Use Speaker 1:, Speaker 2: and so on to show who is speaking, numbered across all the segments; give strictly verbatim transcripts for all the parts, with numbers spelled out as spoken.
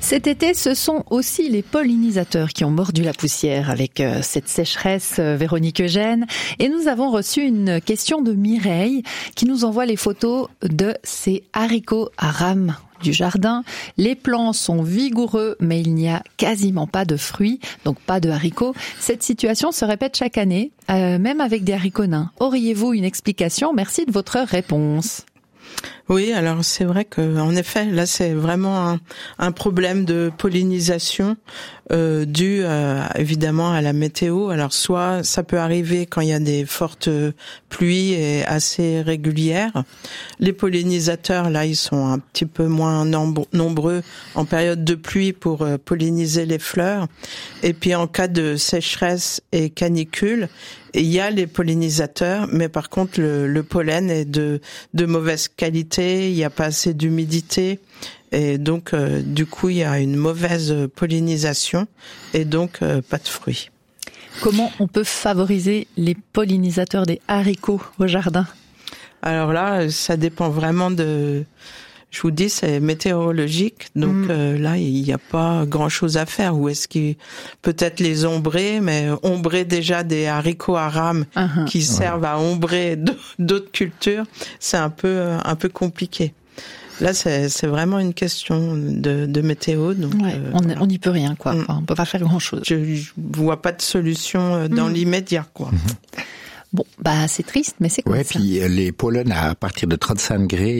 Speaker 1: Cet été, ce sont aussi les pollinisateurs qui ont mordu la poussière avec euh, cette sécheresse, euh, Véronique Eugène. Et nous avons reçu une question de Mireille qui nous envoie les photos de ces haricots à rames du jardin. Les plants sont vigoureux, mais il n'y a quasiment pas de fruits, donc pas de haricots. Cette situation se répète chaque année, euh, même avec des haricots nains. Auriez-vous une explication? Merci de votre réponse.
Speaker 2: Oui, alors c'est vrai que, en effet, là c'est vraiment un, un problème de pollinisation euh, dû euh, évidemment à la météo. Alors soit ça peut arriver quand il y a des fortes pluies et assez régulières. Les pollinisateurs là, ils sont un petit peu moins nombreux en période de pluie pour euh, polliniser les fleurs. Et puis en cas de sécheresse et canicule, il y a les pollinisateurs, mais par contre le, le pollen est de, de mauvaise qualité, il n'y a pas assez d'humidité, et donc euh, du coup il y a une mauvaise pollinisation, et donc euh, pas de fruits.
Speaker 1: Comment on peut favoriser les pollinisateurs des haricots au jardin? Alors
Speaker 2: là, ça dépend vraiment de... Je vous dis, c'est météorologique, donc mmh. euh, là, il n'y a pas grand-chose à faire. Ou est-ce qu'il peut-être les ombrer, mais ombrer déjà des haricots à rames uh-huh. qui ouais. servent à ombrer d'autres cultures, c'est un peu un peu compliqué. Là, c'est, c'est vraiment une question de, de météo. Donc,
Speaker 1: ouais,
Speaker 2: euh,
Speaker 1: on
Speaker 2: voilà.
Speaker 1: n'y peut rien, quoi. Enfin, on peut pas faire grand-chose.
Speaker 2: Je, je vois pas de solution dans mmh. l'immédiat, quoi.
Speaker 1: Mmh. Bon, bah c'est triste, mais c'est comme
Speaker 3: ouais,
Speaker 1: ça.
Speaker 3: Ouais, puis les pollens, à partir de trente-cinq degrés,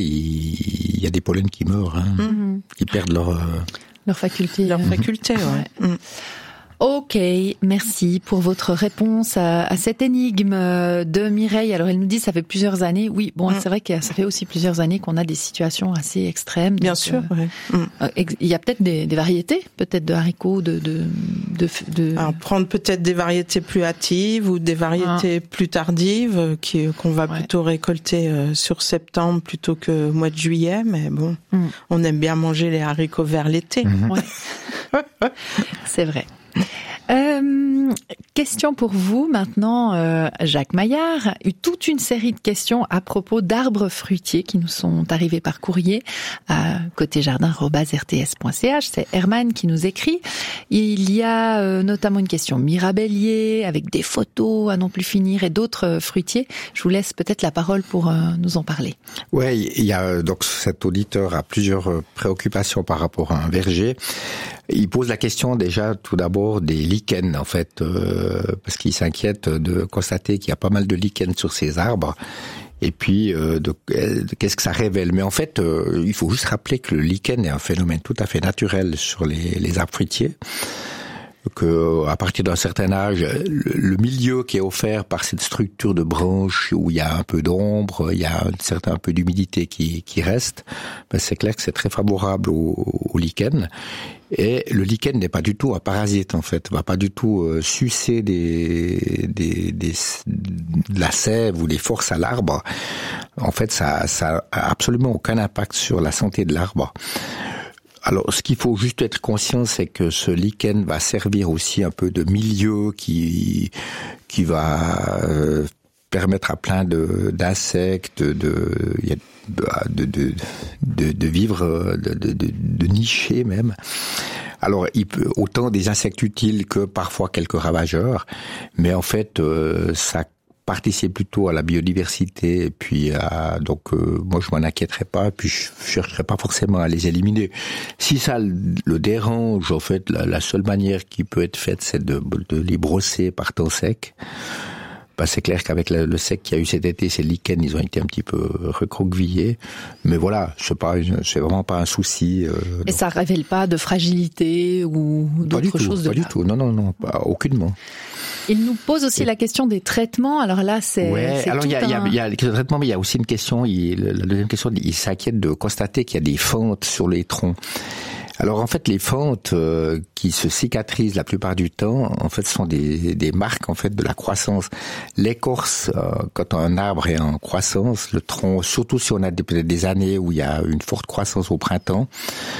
Speaker 3: il y a des pollens qui meurent. Hein. Mm-hmm. Ils perdent leur... Euh...
Speaker 1: Leur faculté.
Speaker 2: Leur faculté, ouais. ouais. Mm.
Speaker 1: Ok, merci pour votre réponse à, à cette énigme de Mireille. Alors elle nous dit ça fait plusieurs années. Oui, bon, mm. c'est vrai que ça fait aussi plusieurs années qu'on a des situations assez extrêmes.
Speaker 2: Bien
Speaker 1: donc,
Speaker 2: sûr.
Speaker 1: Euh,
Speaker 2: ouais. mm.
Speaker 1: euh, il y a peut-être des, des variétés, peut-être de haricots, de de de. de...
Speaker 2: Alors prendre peut-être des variétés plus hâtives ou des variétés ah. plus tardives qui qu'on va ouais. plutôt récolter euh, sur septembre plutôt que au mois de juillet. Mais bon, mm. on aime bien manger les haricots vers l'été.
Speaker 3: Mm-hmm.
Speaker 1: Ouais. C'est vrai. Euh, question pour vous maintenant, euh, Jacques Maillard. Eu toute une série de questions à propos d'arbres fruitiers qui nous sont arrivés par courrier à côté jardin arobase r t s point c h. C'est Herman qui nous écrit. Il y a euh, notamment une question mirabellier avec des photos à non plus finir et d'autres euh, fruitiers. Je vous laisse peut-être la parole pour euh, nous en parler.
Speaker 3: Ouais, il y a donc cet auditeur a plusieurs préoccupations par rapport à un verger. Il pose la question déjà tout d'abord des lichens en fait, euh, parce qu'il s'inquiète de constater qu'il y a pas mal de lichens sur ces arbres. Et puis, euh, de, de, qu'est-ce que ça révèle? Mais en fait, euh, il faut juste rappeler que le lichen est un phénomène tout à fait naturel sur les, les arbres fruitiers. Que à partir d'un certain âge, le, le milieu qui est offert par cette structure de branches où il y a un peu d'ombre, il y a un certain un peu d'humidité qui, qui reste, ben c'est clair que c'est très favorable au, au lichen. Et le lichen n'est pas du tout un parasite en fait, va pas du tout euh, sucer des, des, des, de la sève ou des forces à l'arbre. En fait, ça, ça a absolument aucun impact sur la santé de l'arbre. Alors, ce qu'il faut juste être conscient, c'est que ce lichen va servir aussi un peu de milieu qui qui va euh, permettre à plein de d'insectes de de de de, de, de vivre, de, de, de, de nicher même. Alors, il peut autant des insectes utiles que parfois quelques ravageurs, mais en fait, euh, ça participe plutôt à la biodiversité et puis à, donc euh, moi je m'en inquiéterais pas puis je chercherais pas forcément à les éliminer. Si ça le dérange, en fait la, la seule manière qui peut être faite c'est de, de les brosser par temps sec. Bah, c'est clair qu'avec le, le sec qu'il y a eu cet été, ces lichens, ils ont été un petit peu recroquevillés. Mais voilà, c'est pas, c'est vraiment pas un souci. Euh,
Speaker 1: Et donc. Ça révèle pas de fragilité ou d'autres choses de
Speaker 3: Pas
Speaker 1: là.
Speaker 3: du tout, non, non, non, pas, aucunement.
Speaker 1: Il nous pose aussi Et... la question des traitements. Alors là, c'est.
Speaker 3: Ouais,
Speaker 1: c'est
Speaker 3: alors il y a,
Speaker 1: un...
Speaker 3: il y a le traitement, mais il y a aussi une question. Il, la deuxième question, il s'inquiète de constater qu'il y a des fentes sur les troncs. Alors en fait, les fentes euh, qui se cicatrisent la plupart du temps, en fait, sont des, des marques en fait de la croissance. L'écorce, euh, quand un arbre est en croissance, le tronc, surtout si on a des, peut-être des années où il y a une forte croissance au printemps,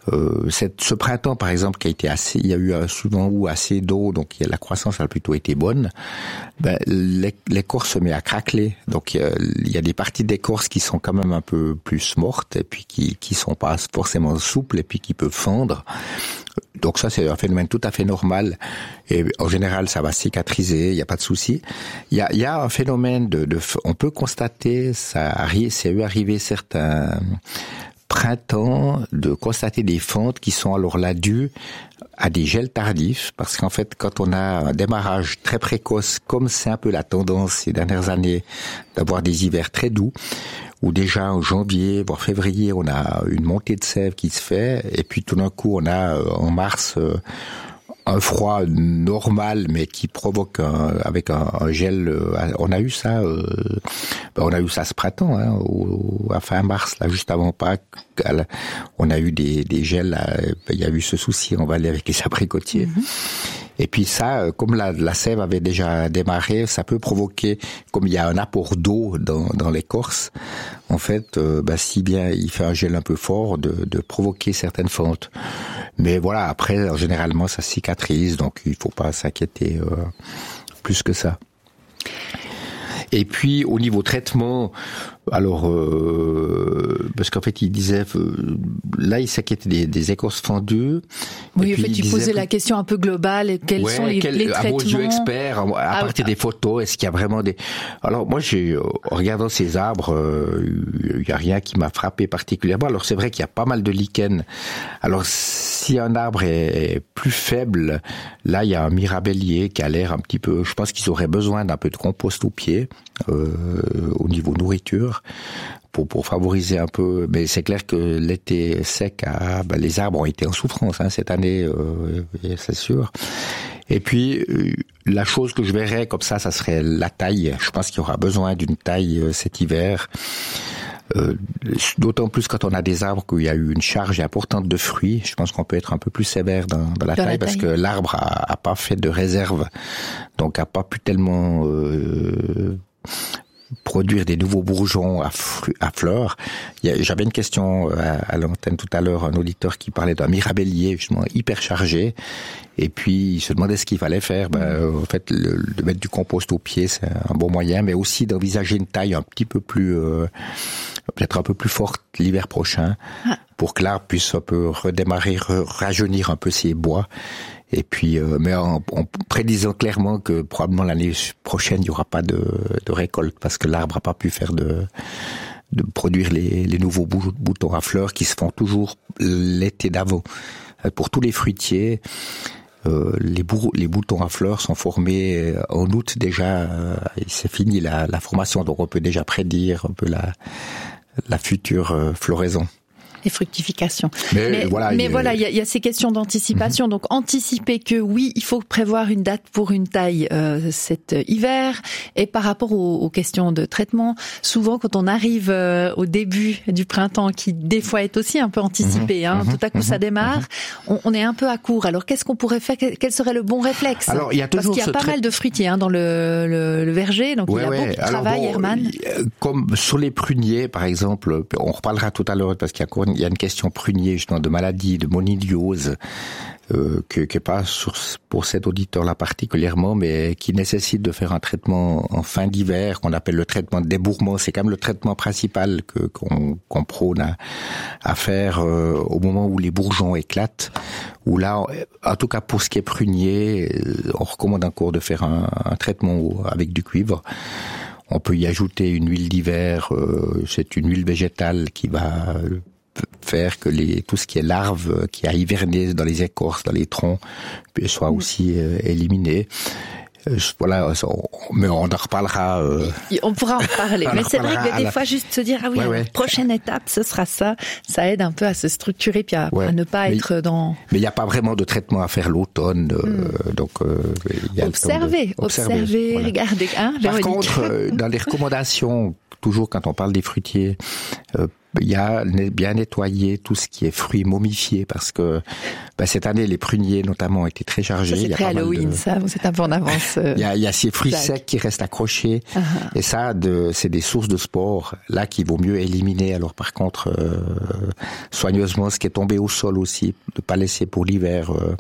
Speaker 3: Euh, cette, ce printemps, par exemple, qui a été assez, il y a eu un, souvent ou assez d'eau, donc la croissance a plutôt été bonne. Ben, l'écorce se met à craqueler, donc il y, a, il y a des parties d'écorce qui sont quand même un peu plus mortes et puis qui qui sont pas forcément souples et puis qui peuvent fendre. Donc ça, c'est un phénomène tout à fait normal. Et en général, ça va cicatriser, il n'y a pas de souci. Il y a, il y a un phénomène de, de, on peut constater, ça arrive, c'est eu arrivé certains printemps, de constater des fentes qui sont alors là dues à des gels tardifs, parce qu'en fait, quand on a un démarrage très précoce, comme c'est un peu la tendance ces dernières années d'avoir des hivers très doux, où déjà en janvier, voire février, on a une montée de sève qui se fait, et puis tout d'un coup, on a en mars un froid normal, mais qui provoque un, avec un, un gel. On a eu ça, euh, ben on a eu ça ce printemps, hein, au, à fin mars, là, juste avant Pâques. On a eu des, des gels. Là, il y a eu ce souci en Valais avec les abricotiers. Mm-hmm. Et puis ça, comme la, la sève avait déjà démarré, ça peut provoquer, comme il y a un apport d'eau dans, dans l'écorce, en fait, euh, bah, si bien il fait un gel un peu fort, de, de provoquer certaines fentes. Mais voilà, après, généralement, ça cicatrise, donc il faut pas s'inquiéter euh, plus que ça. Et puis au niveau traitement, alors euh, parce qu'en fait il disait euh, là il s'inquiétait des, des écorces fendues.
Speaker 1: Oui, en fait il, il posait que, la question un peu globale, quels ouais, sont les, quel, les traitements. À vos yeux experts, à ah,
Speaker 3: partir ah, des photos, est-ce qu'il y a vraiment des. Alors moi j'ai en regardant ces arbres, il euh, y a rien qui m'a frappé particulièrement. Alors c'est vrai qu'il y a pas mal de lichens. Alors si un arbre est plus faible, là il y a un mirabellier qui a l'air un petit peu. Je pense qu'ils auraient besoin d'un peu de compost au pied. Euh, au niveau nourriture pour pour favoriser un peu, mais c'est clair que l'été sec a, ben, les arbres ont été en souffrance hein, cette année, euh, c'est sûr. Et puis euh, la chose que je verrais comme ça, ça serait la taille. Je pense qu'il y aura besoin d'une taille euh, cet hiver. Euh, d'autant plus quand on a des arbres qu'il y a eu une charge importante de fruits. Je pense qu'on peut être un peu plus sévère dans, dans la dans taille la parce taille. que l'arbre a, a pas fait de réserve, donc a pas pu tellement euh, produire des nouveaux bourgeons à, fru- à fleurs. Il y a, j'avais une question à, à l'antenne tout à l'heure, un auditeur qui parlait d'un mirabellier justement hyper chargé, et puis il se demandait ce qu'il fallait faire. Ben, en fait, le, de mettre du compost au pied, c'est un bon moyen, mais aussi d'envisager une taille un petit peu plus, euh, peut-être un peu plus forte l'hiver prochain, ah. pour que l'arbre puisse un peu redémarrer, rajeunir un peu ses bois. Et puis, euh, mais en, en prédisant clairement que probablement l'année prochaine il n'y aura pas de, de récolte parce que l'arbre n'a pas pu faire de, de produire les, les nouveaux boutons à fleurs qui se font toujours l'été d'avant. Pour tous les fruitiers, euh, les, bou- les boutons à fleurs sont formés en août déjà. Euh, et c'est fini la, la formation, donc on peut déjà prédire un peu la, la future euh, floraison.
Speaker 1: Et fructification.
Speaker 3: Mais,
Speaker 1: mais
Speaker 3: voilà,
Speaker 1: mais
Speaker 3: il
Speaker 1: voilà, il y a, y a ces questions d'anticipation. Mm-hmm. Donc anticiper que oui, il faut prévoir une date pour une taille euh, cet hiver. Et par rapport aux, aux questions de traitement, souvent quand on arrive euh, au début du printemps, qui des fois est aussi un peu anticipé, mm-hmm. hein, mm-hmm. tout à coup mm-hmm. ça démarre, mm-hmm. on, on est un peu à court. Alors qu'est-ce qu'on pourrait faire? Quel serait le bon réflexe?
Speaker 3: Alors il y a toujours
Speaker 1: parce qu'il y a pas
Speaker 3: trai...
Speaker 1: mal de fruitiers hein, dans le, le, le verger, donc ouais, il y a ouais. beaucoup de
Speaker 3: Alors
Speaker 1: travail,
Speaker 3: bon,
Speaker 1: Herman.
Speaker 3: Comme sur les pruniers, par exemple, on reparlera tout à l'heure parce qu'il y a Il y a une question prunier, justement, de maladie, de moniliose, euh, que, que pas sur, pour cet auditeur-là particulièrement, mais qui nécessite de faire un traitement en fin d'hiver, qu'on appelle le traitement de débourrement. C'est quand même le traitement principal que, qu'on, qu'on prône à, à faire euh, au moment où les bourgeons éclatent. Où là, en tout cas pour ce qui est prunier, on recommande encore de faire un, un traitement avec du cuivre. On peut y ajouter une huile d'hiver, euh, c'est une huile végétale qui va faire que les, tout ce qui est larves qui a hiverné dans les écorces, dans les troncs, soit aussi euh, éliminé. Euh, voilà, on, mais on en reparlera. Euh,
Speaker 1: on pourra en parler. Mais c'est vrai que des la... fois, juste se dire, ah oui, ouais, ouais. prochaine étape, ce sera ça. Ça aide un peu à se structurer puis à, ouais. à ne pas mais, être dans...
Speaker 3: Mais il n'y a pas vraiment de traitement à faire l'automne. Euh, mm. Donc, euh, y a
Speaker 1: observez, de... observez, observez voilà. Regardez. Hein,
Speaker 3: Par contre, euh, dans les recommandations, toujours quand on parle des fruitiers, euh, il y a bien nettoyer tout ce qui est fruits momifiés parce que bah, cette année les pruniers notamment ont été très chargés.
Speaker 1: Ça, c'est
Speaker 3: il y a
Speaker 1: très
Speaker 3: pas
Speaker 1: Halloween,
Speaker 3: de...
Speaker 1: ça. Vous êtes un peu en avance. Euh...
Speaker 3: il, y a, il y a ces fruits
Speaker 1: Jacques.
Speaker 3: secs qui restent accrochés
Speaker 1: uh-huh.
Speaker 3: et ça, de, c'est des sources de spores là qu'il vaut mieux éliminer. Alors par contre, euh, soigneusement, ce qui est tombé au sol aussi, de pas laisser pour l'hiver. Euh,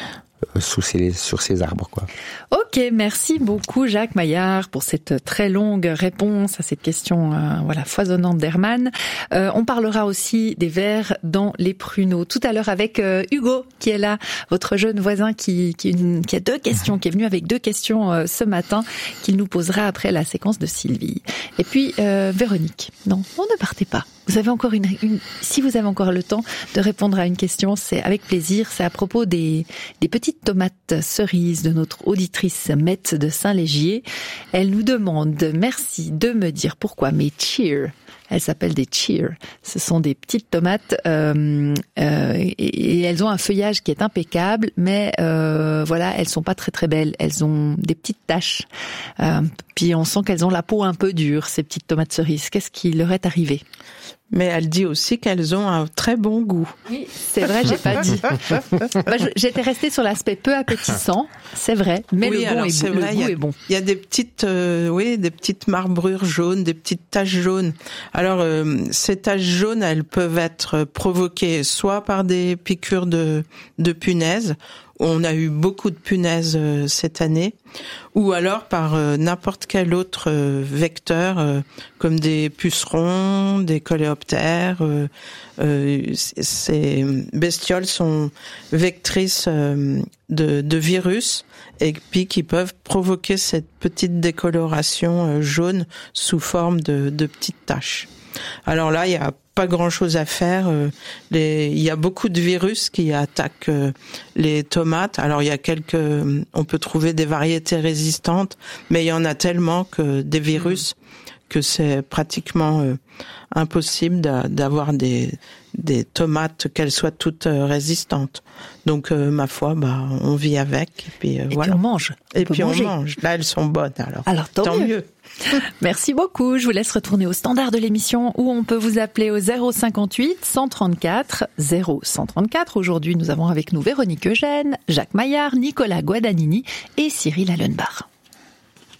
Speaker 3: Sous ces, sur ces arbres, quoi.
Speaker 1: Ok, merci beaucoup Jacques Maillard pour cette très longue réponse à cette question, euh, voilà, foisonnante d'Herman. Euh, on parlera aussi des vers dans les pruneaux tout à l'heure avec euh, Hugo qui est là, votre jeune voisin qui qui, une, qui a deux questions, qui est venu avec deux questions euh, ce matin, qu'il nous posera après la séquence de Sylvie. Et puis euh, Véronique, non, on ne partez pas. Vous avez encore une, une, si vous avez encore le temps de répondre à une question, c'est avec plaisir. C'est à propos des, des petites tomates cerises de notre auditrice Mette de Saint-Légier. Elle nous demande, merci de me dire pourquoi mes cheer, elles s'appellent des cheer. Ce sont des petites tomates euh, euh, et, et elles ont un feuillage qui est impeccable, mais euh, voilà, elles sont pas très très belles. Elles ont des petites taches. Euh, puis on sent qu'elles ont la peau un peu dure, ces petites tomates cerises. Qu'est-ce qui leur est arrivé ?
Speaker 2: Mais elle dit aussi qu'elles ont un très bon goût.
Speaker 1: Oui, c'est vrai, j'ai pas dit. Bah, j'étais restée sur l'aspect peu appétissant, c'est vrai, mais
Speaker 2: oui,
Speaker 1: le, bon
Speaker 2: alors,
Speaker 1: est,
Speaker 2: c'est
Speaker 1: bon,
Speaker 2: vrai,
Speaker 1: le goût
Speaker 2: a,
Speaker 1: est bon.
Speaker 2: Il y a des petites, euh, oui, des petites marbrures jaunes, des petites taches jaunes. Alors, euh, ces taches jaunes, elles peuvent être provoquées soit par des piqûres de, de punaises. On a eu beaucoup de punaises euh, cette année, ou alors par euh, n'importe quel autre euh, vecteur, euh, comme des pucerons, des coléoptères. Euh, euh, ces bestioles sont vectrices euh, de, de virus et puis qui peuvent provoquer cette petite décoloration euh, jaune sous forme de, de petites taches. Alors là, il y a pas grand-chose à faire. Les, il y a beaucoup de virus qui attaquent les tomates. Alors il y a quelques, on peut trouver des variétés résistantes, mais il y en a tellement que des virus que c'est pratiquement euh, impossible d'avoir des des tomates qu'elles soient toutes euh, résistantes. Donc euh, ma foi, bah on vit avec et puis euh,
Speaker 1: et
Speaker 2: voilà.
Speaker 1: Puis on mange. On
Speaker 2: et puis
Speaker 1: manger.
Speaker 2: on mange. Là elles sont bonnes alors.
Speaker 1: Alors tant,
Speaker 2: tant
Speaker 1: mieux.
Speaker 2: mieux.
Speaker 1: Merci beaucoup. Je vous laisse retourner au standard de l'émission où on peut vous appeler au zéro cinquante-huit cent trente-quatre zéro cent trente-quatre. Aujourd'hui, nous avons avec nous Véronique Eugène, Jacques Maillard, Nicolas Guadagnini et Cyril Allenbach.